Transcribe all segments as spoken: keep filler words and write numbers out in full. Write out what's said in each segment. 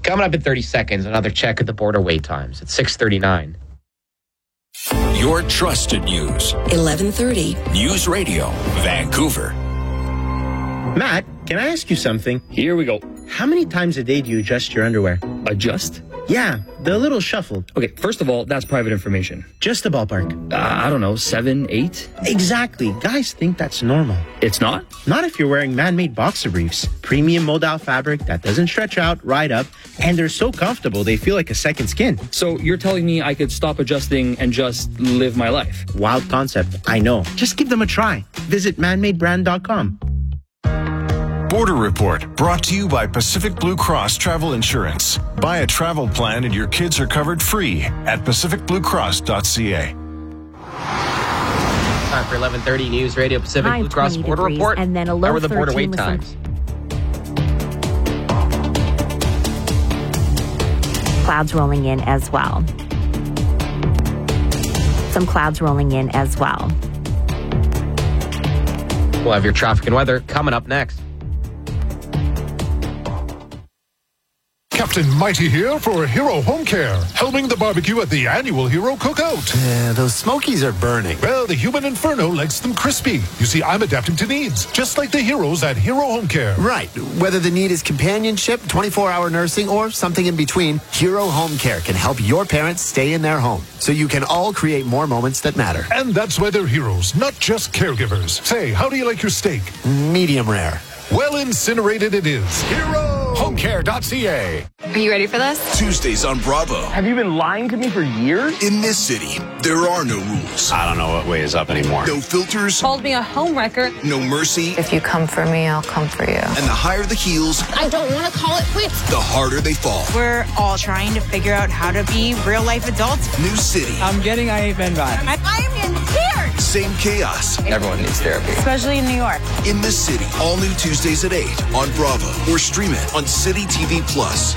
Coming up in thirty seconds, another check at the border wait times at six thirty-nine. Your trusted news. eleven thirty. News Radio, Vancouver. Matt, can I ask you something? Here we go. How many times a day do you adjust your underwear? Adjust? Yeah, the little shuffle. Okay, first of all, that's private information. Just a ballpark. Uh, I don't know, seven, eight? Exactly. Guys think that's normal. It's not? Not if you're wearing man-made boxer briefs. Premium modal fabric that doesn't stretch out, ride up, and they're so comfortable they feel like a second skin. So you're telling me I could stop adjusting and just live my life? Wild concept, I know. Just give them a try. Visit manmade brand dot com. Border Report, brought to you by Pacific Blue Cross Travel Insurance. Buy a travel plan and your kids are covered free at pacific blue cross dot c a. Time for eleven thirty News Radio Pacific High Blue Cross Border Report. And then a low How are the border wait thirteen times? Clouds rolling in as well. Some clouds rolling in as well. We'll have your traffic and weather coming up next. Captain Mighty here for Hero Home Care, helming the barbecue at the annual Hero Cookout. Yeah, those smokies are burning. Well, the human inferno likes them crispy. You see, I'm adapting to needs, just like the heroes at Hero Home Care. Right. Whether the need is companionship, twenty-four hour nursing, or something in between, Hero Home Care can help your parents stay in their home, so you can all create more moments that matter. And that's why they're heroes, not just caregivers. Say, how do you like your steak? Medium rare. Well incinerated it is. Hero Home Care dot c a. Are you ready for this? Tuesdays on Bravo. Have you been lying to me for years? In this city, there are no rules. I don't know what way is up anymore. No filters. Called me a homewrecker. No mercy. If you come for me, I'll come for you. And the higher the heels, I don't want to call it quits. the harder they fall. We're all trying to figure out how to be real life adults. New city. I'm getting I Ain't Been Bad. I, I'm in tears. Same chaos. Everyone needs therapy. Especially in New York. In this city. All new Tuesdays at eight on Bravo. Or stream it on City T V Plus.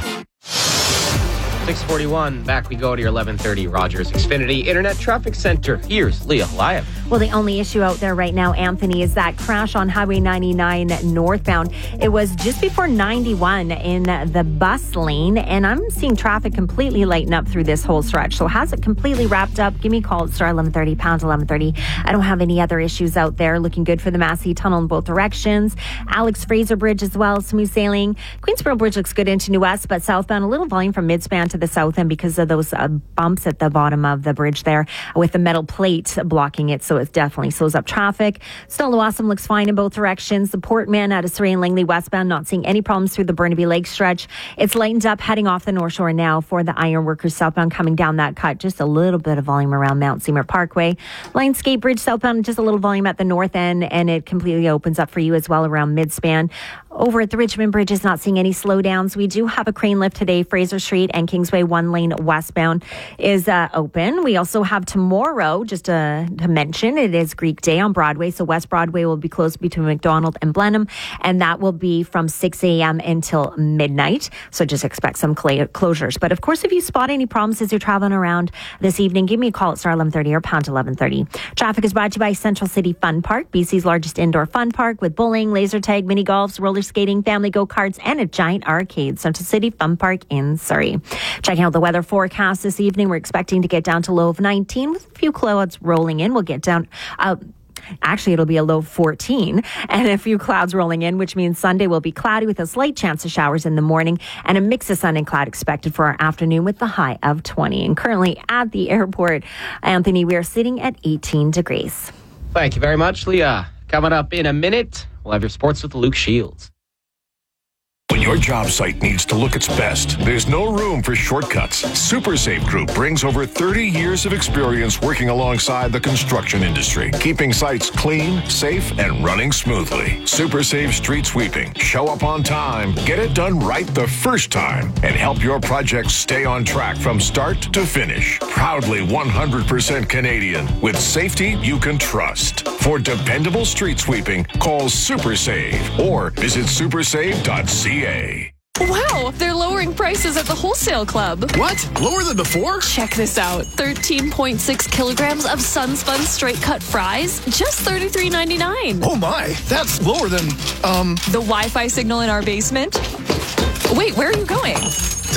six forty-one, back we go to your eleven thirty Rogers Xfinity Internet Traffic Center. Here's Leah Halayev. Well, the only issue out there right now, Anthony, is that crash on Highway ninety-nine northbound. It was just before ninety-one in the bus lane, and I'm seeing traffic completely lighten up through this whole stretch. So has it completely wrapped up? Give me a call at star eleven thirty, pound eleven thirty. I don't have any other issues out there. Looking good for the Massey Tunnel in both directions. Alex Fraser Bridge as well, smooth sailing. Queensboro Bridge looks good into New West, but southbound, a little volume from midspan to the south end because of those uh, bumps at the bottom of the bridge there with the metal plate blocking it. So it definitely slows up traffic. Still, Awesome looks fine in both directions. The Portman out of Surrey and Langley westbound, not seeing any problems through the Burnaby Lake stretch. It's lightened up heading off the North Shore now for the Ironworkers southbound coming down that cut. Just a little bit of volume around Mount Seymour Parkway. Lionsgate Bridge southbound, just a little volume at the north end, and it completely opens up for you as well around midspan. Over at the Richmond Bridge is not seeing any slowdowns. We do have a crane lift today. Fraser Street and Kingsway one lane westbound is uh, open. We also have tomorrow, just to, to mention, it is Greek Day on Broadway. So West Broadway will be closed between McDonald and Blenheim, and that will be from six a.m. until midnight. So just expect some cl- closures. But of course, if you spot any problems as you're traveling around this evening, give me a call at star eleven thirty or pound eleven thirty. Traffic is brought to you by Central City Fun Park, B C's largest indoor fun park with bowling, laser tag, mini golfs, roller skating, family go-karts, and a giant arcade. Central City Fun Park in Surrey. Checking out the weather forecast this evening, we're expecting to get down to low of nineteen with a few clouds rolling in. We'll get down... Uh, Actually, it'll be a low of fourteen and a few clouds rolling in, which means Sunday will be cloudy with a slight chance of showers in the morning and a mix of sun and cloud expected for our afternoon with the high of twenty. And currently at the airport, Anthony, we are sitting at eighteen degrees. Thank you very much, Leah. Coming up in a minute, we'll have your sports with Luke Shields. When your job site needs to look its best, there's no room for shortcuts. SuperSafe Group brings over thirty years of experience working alongside the construction industry, keeping sites clean, safe, and running smoothly. SuperSafe Street Sweeping. Show up on time, get it done right the first time, and help your project stay on track from start to finish. Proudly one hundred percent Canadian, with safety you can trust. For dependable street sweeping, call SuperSave or visit supersave dot c a. Wow, they're lowering prices at the Wholesale Club. What? Lower than before? Check this out. thirteen point six kilograms of Sunspun straight cut fries, just thirty-three ninety-nine. Oh my, that's lower than, um... the Wi-Fi signal in our basement? Wait, where are you going?